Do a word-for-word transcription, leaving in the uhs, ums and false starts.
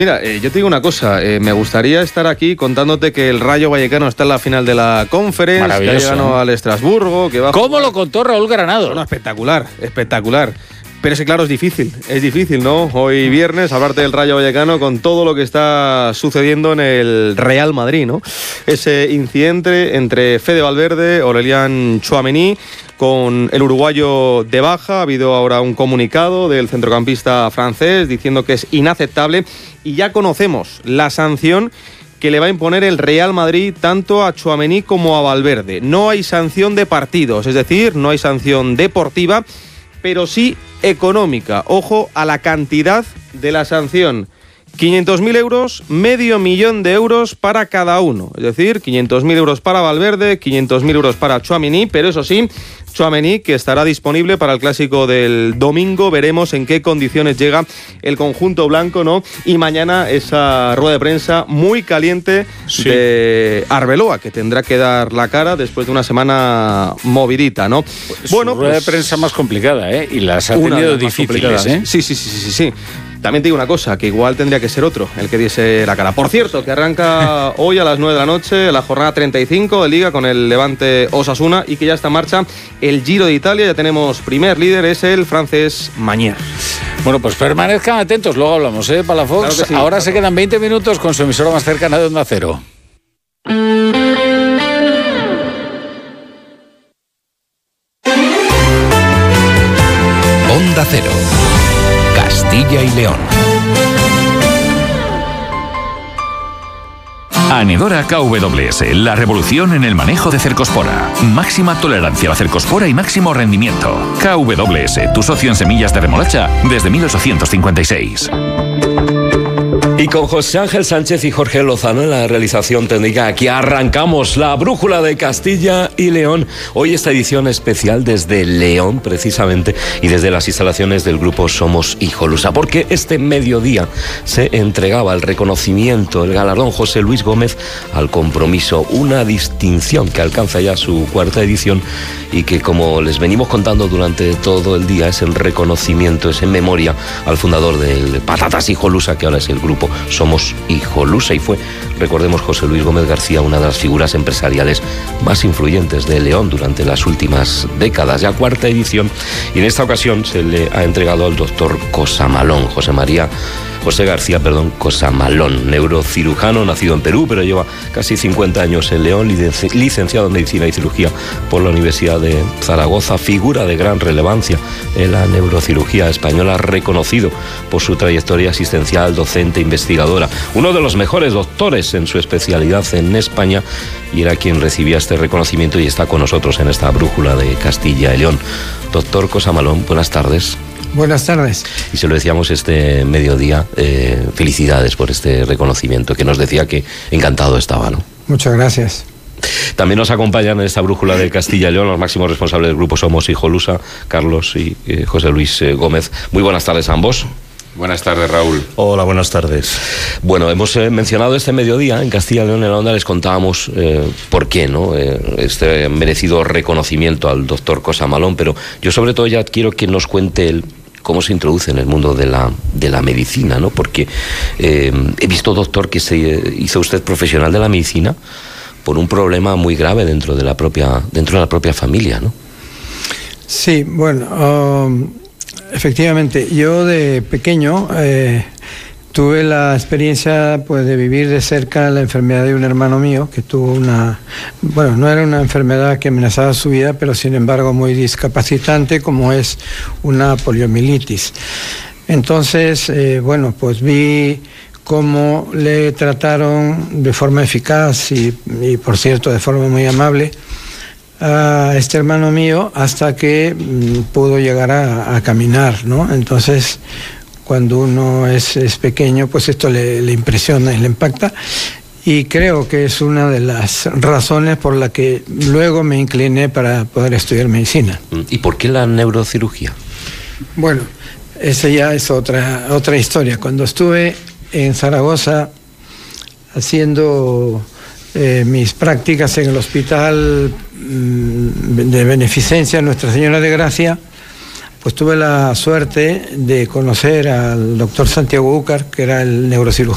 Mira, eh, yo te digo una cosa, eh, me gustaría estar aquí contándote que el Rayo Vallecano está en la final de la Conference, que ha llegado al Estrasburgo, que va... ¿Cómo lo contó Raúl Granado? No, espectacular, espectacular. Pero sí, claro, es difícil, es difícil, ¿no? Hoy viernes, hablarte del Rayo Vallecano con todo lo que está sucediendo en el Real Madrid, ¿no? Ese incidente entre Fede Valverde, Aurélien Tchouaméni, con el uruguayo de baja. Ha habido ahora un comunicado del centrocampista francés diciendo que es inaceptable y ya conocemos la sanción que le va a imponer el Real Madrid tanto a Tchouaméni como a Valverde. No hay sanción de partidos, es decir, no hay sanción deportiva, pero sí económica. Ojo a la cantidad de la sanción. quinientos mil euros, medio millón de euros para cada uno. Es decir, quinientos mil euros para Valverde, quinientos mil euros para Tchouaméni, pero eso sí, Tchouaméni, que estará disponible para el clásico del domingo. Veremos en qué condiciones llega el conjunto blanco, ¿no? Y mañana esa rueda de prensa muy caliente sí. de Arbeloa, que tendrá que dar la cara después de una semana movidita, ¿no? Pues bueno, rueda pues, de prensa más complicada, ¿eh? Y las ha tenido difíciles, ¿eh? Sí, sí, sí, sí, sí, sí. También te digo una cosa, que igual tendría que ser otro el que diese la cara. Por cierto, que arranca hoy a las nueve de la noche la jornada treinta y cinco de Liga con el Levante Osasuna y que ya está en marcha el Giro de Italia. Ya tenemos primer líder, es el francés Mañer. Bueno, pues permanezcan atentos, luego hablamos, ¿eh, Palafox? Claro que sí. Ahora se quedan veinte minutos con su emisora más cercana de Onda Cero. Onda Cero. Castilla y León. Anedora K W S, la revolución en el manejo de cercospora. Máxima tolerancia a la cercospora y máximo rendimiento. K W S, tu socio en semillas de remolacha desde mil ochocientos cincuenta y seis. Y con José Ángel Sánchez y Jorge Lozano en la realización técnica, aquí arrancamos la brújula de Castilla y León. Hoy esta edición especial desde León, precisamente, y desde las instalaciones del grupo Somos Hijolusa, porque este mediodía se entregaba el reconocimiento, el galardón José Luis Gómez al compromiso, una distinción que alcanza ya su cuarta edición y que, como les venimos contando durante todo el día, es el reconocimiento, es en memoria al fundador del Patatas Hijolusa, que ahora es el grupo Somos Hijolusa, y fue, recordemos, José Luis Gómez García, una de las figuras empresariales más influyentes de León durante las últimas décadas, ya cuarta edición, y en esta ocasión se le ha entregado al doctor Cosamalón, José María José García, perdón, Cosamalón, neurocirujano, nacido en Perú, pero lleva casi cincuenta años en León, licenciado en Medicina y Cirugía por la Universidad de Zaragoza, figura de gran relevancia en la neurocirugía española, reconocido por su trayectoria asistencial, docente, investigadora, uno de los mejores doctores en su especialidad en España, y era quien recibía este reconocimiento y está con nosotros en esta brújula de Castilla y León. Doctor Cosamalón, buenas tardes. Buenas tardes. Y se lo decíamos este mediodía, eh, felicidades por este reconocimiento, que nos decía que encantado estaba, ¿no? Muchas gracias. También nos acompañan en esta brújula de Castilla y León los máximos responsables del grupo Somos Hijolusa, Carlos y eh, José Luis eh, Gómez. Muy buenas tardes a ambos. Buenas tardes, Raúl. Hola, buenas tardes. Bueno, hemos eh, mencionado este mediodía en Castilla y León, en la Onda, les contábamos eh, por qué, ¿no? Eh, este merecido reconocimiento al doctor Cosamalón, pero yo sobre todo ya quiero que nos cuente él cómo se introduce en el mundo de la, de la medicina, ¿no? Porque eh, he visto, doctor, que se hizo usted profesional de la medicina por un problema muy grave dentro de la propia, dentro de la propia familia, ¿no? Sí, bueno, um, efectivamente, yo de pequeño eh, tuve la experiencia, pues, de vivir de cerca la enfermedad de un hermano mío que tuvo una, bueno, no era una enfermedad que amenazaba su vida, pero sin embargo muy discapacitante, como es una poliomielitis. Entonces, eh, bueno, pues vi cómo le trataron de forma eficaz y, y, por cierto, de forma muy amable a este hermano mío hasta que mm, pudo llegar a, a caminar, ¿no? Entonces, cuando uno es, es pequeño, pues esto le, le impresiona y le impacta, y creo que es una de las razones por la que luego me incliné para poder estudiar medicina. ¿Y por qué la neurocirugía? Bueno, esa ya es otra, otra historia. Cuando estuve en Zaragoza haciendo eh, mis prácticas en el hospital mmm, de beneficencia Nuestra Señora de Gracia, pues tuve la suerte de conocer al doctor Santiago Úcar, que era el neurocirujano